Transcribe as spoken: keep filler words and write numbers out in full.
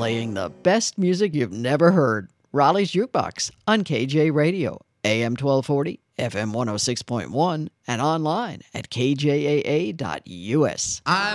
playing the best music you've never heard. Raleigh's Jukebox on K J Radio, A M twelve forty, F M one oh six point one, and online at K J A A dot U S. I